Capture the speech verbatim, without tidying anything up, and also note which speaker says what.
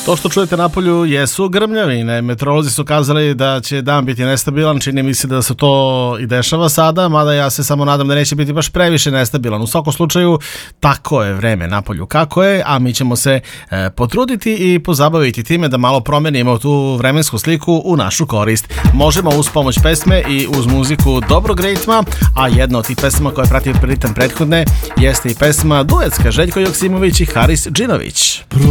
Speaker 1: To što čujete napolju jesu grmljavine. Meteorolozi su kazali da će dan biti nestabilan, čini mi se da se to i dešava sada, mada ja se samo nadam da neće biti baš previše nestabilan. U svakom slučaju, tako je vreme napolju kako je, a mi ćemo se e, potruditi i pozabaviti time da malo promenimo tu vremensku sliku u našu korist. Možemo uz pomoć pesme i uz muziku dobrog ritma, a jedna od tih pesma koja prati ritam prethodne jeste i pesma duetska Željko Joksimović i Haris Džinović.